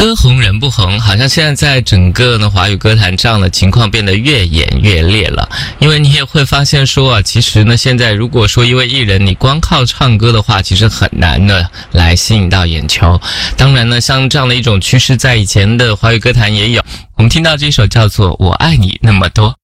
歌红人不红，好像现在在整个呢华语歌坛这样的情况变得越演越烈了。因为你也会发现说啊，其实呢现在如果说一位艺人你光靠唱歌的话，其实很难的来吸引到眼球。当然呢，像这样的一种趋势在以前的华语歌坛也有。我们听到这首叫做《我爱你那么多》。